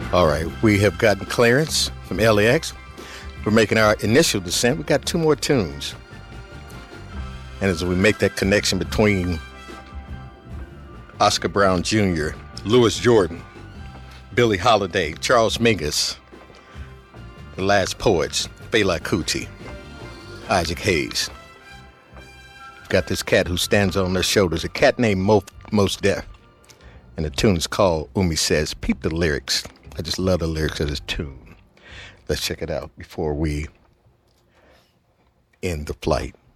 All right, we have gotten clearance from LAX. We're making our initial descent. We got two more tunes. And as we make that connection between Oscar Brown Jr., Louis Jordan, Billie Holiday, Charles Mingus, the last poets, Fela Kuti, Isaac Hayes. We've got this cat who stands on their shoulders, a cat named Mos Def. And the tune is called Umi Says. Peep the lyrics. I just love the lyrics of this tune. Let's check it out before we end the flight.